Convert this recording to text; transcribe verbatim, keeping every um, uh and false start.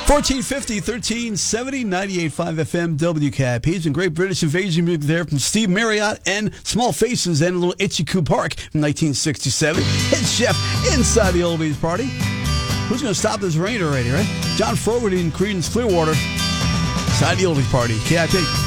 fourteen fifty, thirteen seventy, ninety-eight point five F M, W K I P. Some great British invasion music there from Steve Marriott and Small Faces and a little Itchy Coo Park from nineteen sixty-seven. Head chef inside the Oldies party. Who's going to stop this rain already, right? John Fogerty and Creedence Clearwater inside the Oldies party. K I P.